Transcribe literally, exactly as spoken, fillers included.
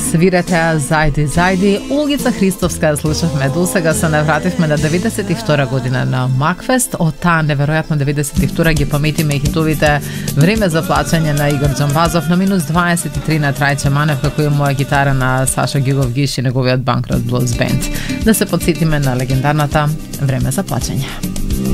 свирете Зајди, зајди. Олгица Христовска слушавме до сега, се навративме на деветдесет и втора година на Макфест. Од таа неверојатно деветдесет и втора ги паметиме и хитовите Време за плачење на Игор Џамбазов, на минус дваесет и три на Трајче Манев, како и моја гитара на Саша Гигов Гиш и неговиот Банкрот Блуз Бенд. Да се подсетиме на легендарната Време за плачење.